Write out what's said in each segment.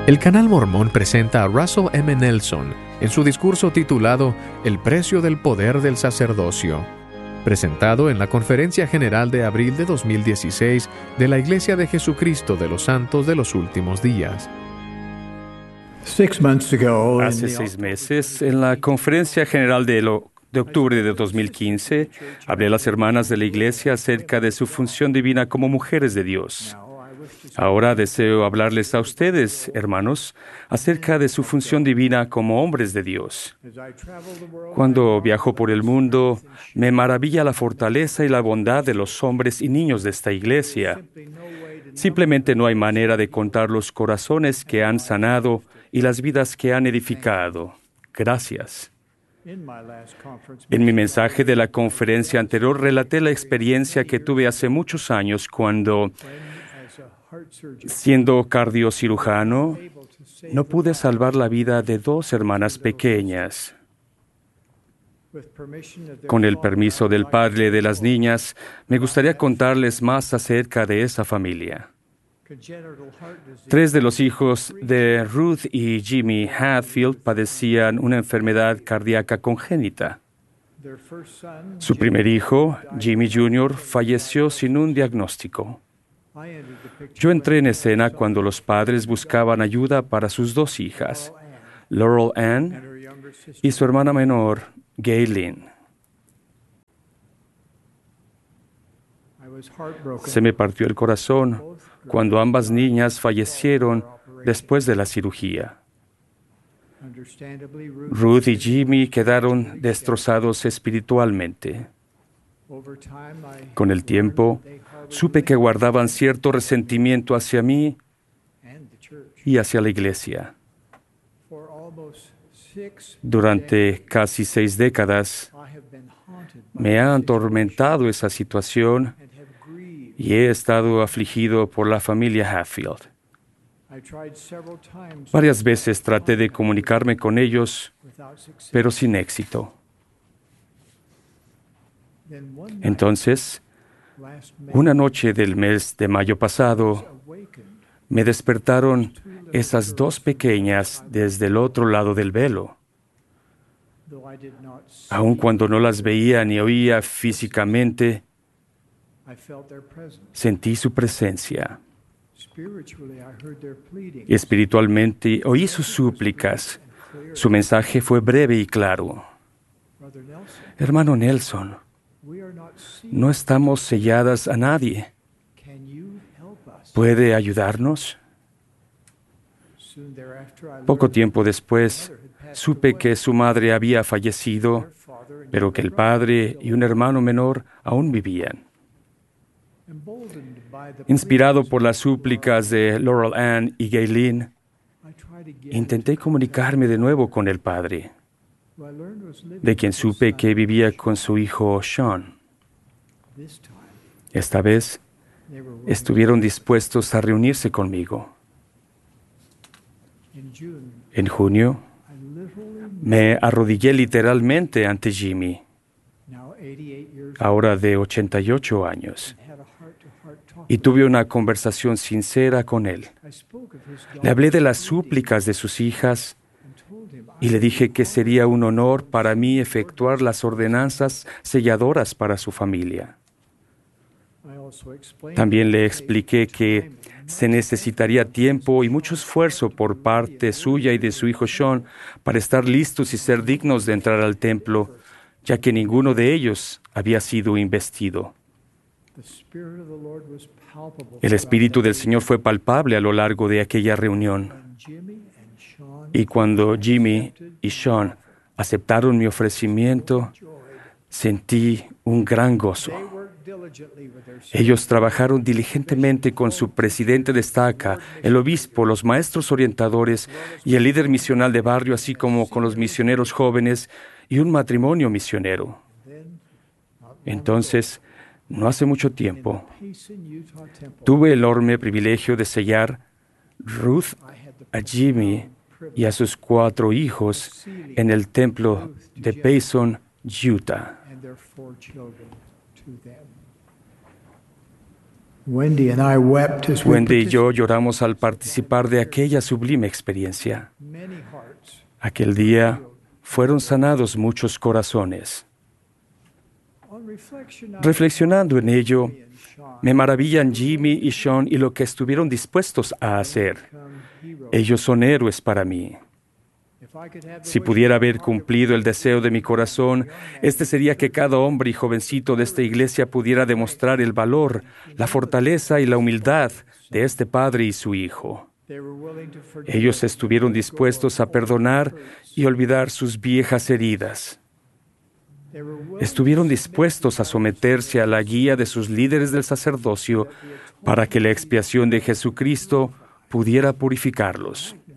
El Canal Mormón presenta a Russell M. Nelson en su discurso titulado El precio del poder del sacerdocio, presentado en la Conferencia General de abril de 2016 de la Iglesia de Jesucristo de los Santos de los Últimos Días. Hace 6 meses, en la Conferencia General de octubre de 2015, hablé a las hermanas de la Iglesia acerca de su función divina como mujeres de Dios. Ahora deseo hablarles a ustedes, hermanos, acerca de su función divina como hombres de Dios. Cuando viajo por el mundo, me maravilla la fortaleza y la bondad de los hombres y niños de esta iglesia. Simplemente no hay manera de contar los corazones que han sanado y las vidas que han edificado. Gracias. En mi mensaje de la conferencia anterior relaté la experiencia que tuve hace muchos años cuando, siendo cardiocirujano, no pude salvar la vida de 2 hermanas pequeñas. Con el permiso del padre de las niñas, me gustaría contarles más acerca de esa familia. 3 de los hijos de Ruth y Jimmy Hatfield padecían una enfermedad cardíaca congénita. Su primer hijo, Jimmy Jr., falleció sin un diagnóstico. Yo entré en escena cuando los padres buscaban ayuda para sus 2 hijas, Laurel Ann y su hermana menor, Gaylene. Se me partió el corazón cuando ambas niñas fallecieron después de la cirugía. Ruth y Jimmy quedaron destrozados espiritualmente. Con el tiempo, supe que guardaban cierto resentimiento hacia mí y hacia la iglesia. Durante casi 6 décadas, me ha atormentado esa situación y he estado afligido por la familia Hatfield. Varias veces traté de comunicarme con ellos, pero sin éxito. Entonces, una noche del mes de mayo pasado, me despertaron esas 2 pequeñas desde el otro lado del velo. Aun cuando no las veía ni oía físicamente, sentí su presencia. Espiritualmente oí sus súplicas. Su mensaje fue breve y claro. Hermano Nelson, no estamos selladas a nadie. ¿Puede ayudarnos? Poco tiempo después, supe que su madre había fallecido, pero que el padre y un hermano menor aún vivían. Inspirado por las súplicas de Laurel Ann y Gaylene, intenté comunicarme de nuevo con el padre, de quien supe que vivía con su hijo Sean. Esta vez, estuvieron dispuestos a reunirse conmigo. En junio, me arrodillé literalmente ante Jimmy, ahora de 88 años, y tuve una conversación sincera con él. Le hablé de las súplicas de sus hijas y le dije que sería un honor para mí efectuar las ordenanzas selladoras para su familia. También le expliqué que se necesitaría tiempo y mucho esfuerzo por parte suya y de su hijo Sean para estar listos y ser dignos de entrar al templo, ya que ninguno de ellos había sido investido. El Espíritu del Señor fue palpable a lo largo de aquella reunión. Y cuando Jimmy y Sean aceptaron mi ofrecimiento, sentí un gran gozo. Ellos trabajaron diligentemente con su presidente de estaca, el obispo, los maestros orientadores y el líder misional de barrio, así como con los misioneros jóvenes y un matrimonio misionero. Entonces, no hace mucho tiempo, tuve el enorme privilegio de sellar Ruth, a Jimmy y a sus 4 hijos en el templo de Payson, Utah. Wendy and I wept as we Wendy y yo lloramos al participar de aquella sublime experiencia. many hearts. Aquel día fueron sanados muchos corazones. On reflection, I Reflexionando en ello, and Sean me maravillan Jimmy y Sean y lo que estuvieron dispuestos a hacer. become heroes. Ellos son héroes para mí. If I could have the Si wish pudiera of my haber heart, cumplido el deseo de mi corazón, este sería que cada hombre y jovencito de esta iglesia pudiera demostrar el valor, la fortaleza y la humildad de este padre y su hijo. they were willing to forgive. Ellos estuvieron dispuestos a perdonar y olvidar sus viejas heridas. They were willing Estuvieron dispuestos a someterse a la guía de sus líderes del sacerdocio para que la expiación de Jesucristo pudiera purificarlos. them.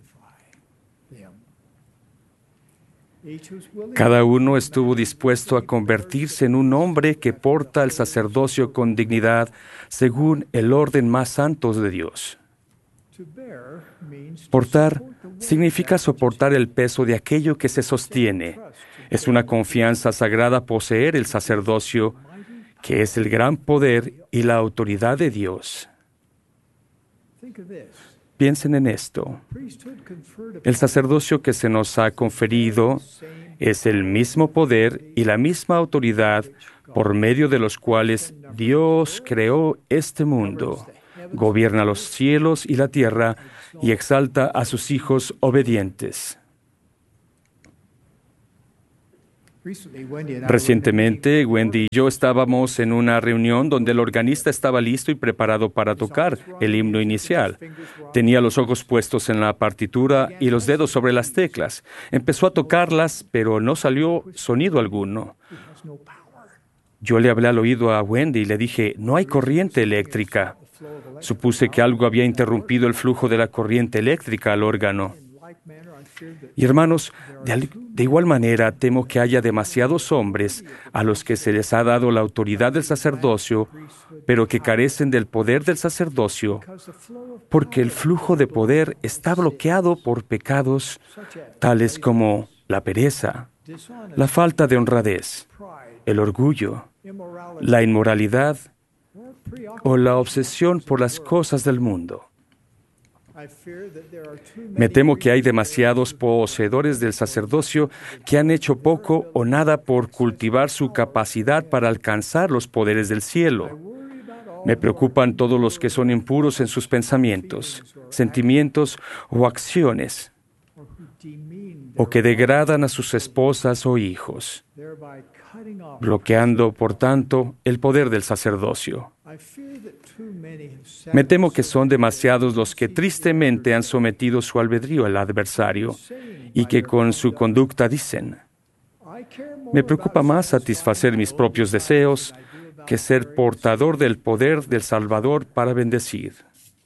Each was willing Cada uno estuvo dispuesto a convertirse en un hombre que porta el sacerdocio con dignidad según el orden más santo de Dios. to bear means to Portar support the weight significa soportar el peso de aquello que se sostiene. Es una confianza sagrada poseer el sacerdocio, que es el gran poder y la autoridad de Dios. Think of this. Piensen en esto. Priesthood conferred El sacerdocio que se nos ha conferido es el mismo poder y la misma autoridad por medio de los cuales Dios creó este mundo, gobierna los cielos y la tierra y exalta a sus hijos obedientes. Recently, Wendy and I were Recientemente, Wendy y yo estábamos en una reunión donde el organista estaba listo y preparado para tocar el himno inicial. Tenía los ojos puestos en la partitura y los dedos sobre las teclas. Empezó a tocarlas, pero no salió sonido alguno. has no power. Yo le hablé al oído a Wendy y le dije, no hay corriente eléctrica. Supuse que algo había interrumpido el flujo de la corriente eléctrica al órgano. In like manner, I feared that Y hermanos, de igual manera temo que haya demasiados hombres a los que se les ha dado la autoridad del sacerdocio, pero que carecen del poder del sacerdocio, because the flow of porque el flujo de poder está bloqueado por pecados such as tales como la pereza, dishonest, la falta de honradez, pride, el orgullo, immorality, la inmoralidad or preoccupation. o la obsesión por las cosas del mundo. I fear that there are too Me many temo que hay demasiados poseedores del sacerdocio que han hecho poco o nada por cultivar su capacidad para alcanzar los poderes del cielo. worry about all Me preocupan todos los que son impuros en sus pensamientos, sentimientos o acciones, who demean o que degradan a sus esposas o hijos, thereby cutting off. bloqueando, por tanto, el poder del sacerdocio. I fear that too many have set Me temo que son demasiados los que tristemente han sometido su albedrío al adversario y que con su conducta dicen, I care more me preocupa más satisfacer mis propios deseos que ser portador del poder del Salvador para bendecir.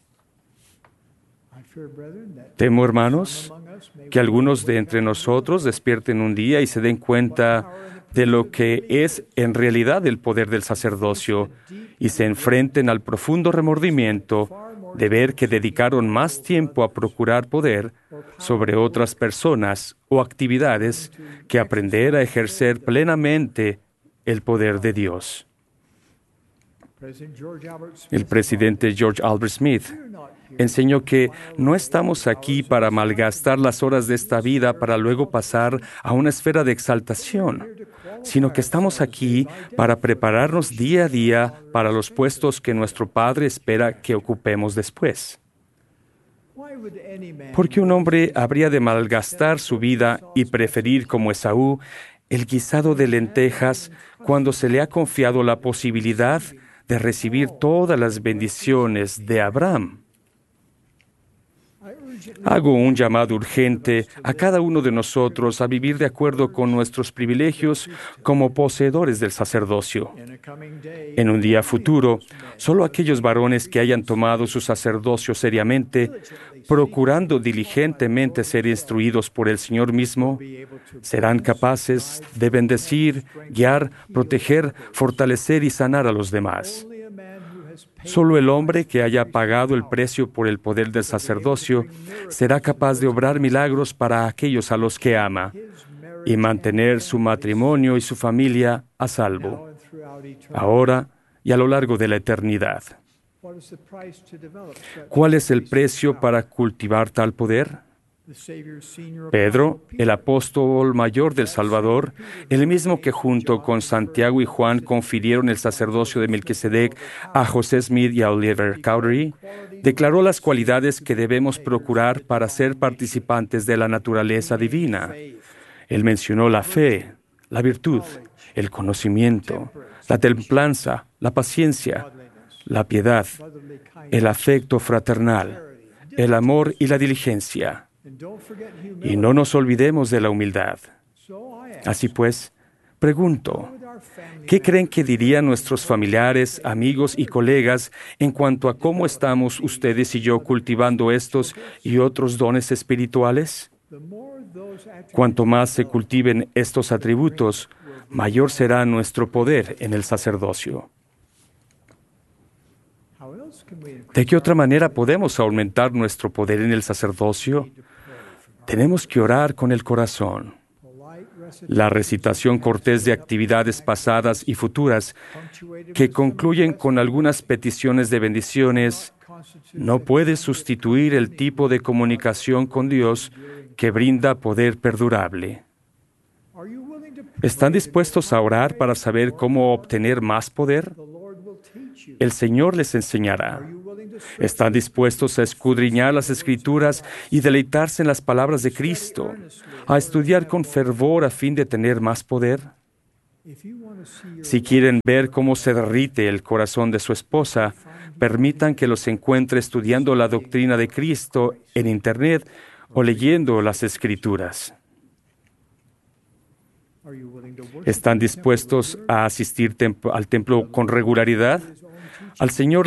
I fear, brethren, that Temo, hermanos, among us may que algunos de entre nosotros despierten un día y se den cuenta de lo que es en realidad el poder del sacerdocio y se enfrenten al profundo remordimiento de ver que dedicaron más tiempo a procurar poder sobre otras personas o actividades que aprender a ejercer plenamente el poder de Dios. President George Albert Smith El presidente George Albert Smith enseñó que no estamos aquí para malgastar las horas de esta vida para luego pasar a una esfera de exaltación, sino que estamos aquí para prepararnos día a día para los puestos que nuestro Padre espera que ocupemos después. why would any man ¿Por qué un hombre habría de malgastar su vida y preferir, como Esaú, el guisado de lentejas cuando se le ha confiado la posibilidad de recibir todas las bendiciones de Abraham? I urgently Hago un llamado urgente a cada uno de nosotros a vivir de acuerdo con nuestros privilegios como poseedores del sacerdocio. in a coming day En un día futuro, solo aquellos varones que hayan tomado su sacerdocio seriamente, procurando diligentemente ser instruidos por el Señor mismo, be able to serán capaces de bendecir, guiar, proteger, fortalecer y sanar a los demás. only a man who has paid Solo el hombre que haya pagado el precio por el poder del sacerdocio será capaz de obrar milagros para aquellos a los que ama y mantener su matrimonio y su familia a salvo, and throughout eternity. ahora y a lo largo de la eternidad. What is the price to develop such ¿Cuál es el increased precio power? para cultivar tal poder? The Savior's senior Pedro, apostle el Peter, apóstol mayor del Salvador, el mismo que junto con Santiago y Juan confirieron el sacerdocio de Melquisedec a José Smith y a Oliver Cowdery, declaró las cualidades que debemos procurar para ser participantes de la naturaleza divina. Él mencionó la fe, la virtud, el conocimiento, la templanza, la paciencia, la piedad, brotherly kindness, el afecto fraternal, el amor y la diligencia. and don't forget Y humility. no nos olvidemos de la humildad. So I ask, Así pues, pregunto, would our family ¿qué creen que dirían nuestros familiares, amigos y colegas en cuanto a cómo estamos ustedes y yo cultivando estos y otros dones espirituales? the more those attributes Cuanto más se cultiven estos atributos, mayor será nuestro poder en el sacerdocio. how else can we increase ¿De qué otra manera podemos aumentar nuestro poder en el sacerdocio? Tenemos que orar con el corazón. polite La recitación cortés de actividades pasadas y futuras punctuated que with some concluyen con algunas peticiones de bendiciones constitutes no puede sustituir el tipo de comunicación con Dios que brinda poder perdurable. Are you willing to ¿Están dispuestos a orar para saber cómo obtener más poder? the Lord will teach you? El Señor les enseñará. Are you willing to search ¿Están dispuestos a escudriñar las Escrituras y deleitarse en las palabras de Cristo, a estudiar con fervor a fin de tener más poder? if you want to see your Si quieren ver cómo se derrite el corazón de su esposa, permitan que los encuentre estudiando la doctrina de Cristo en Internet o leyendo las Escrituras. are you willing to worship ¿Están dispuestos a asistir al templo con regularidad? Al Señor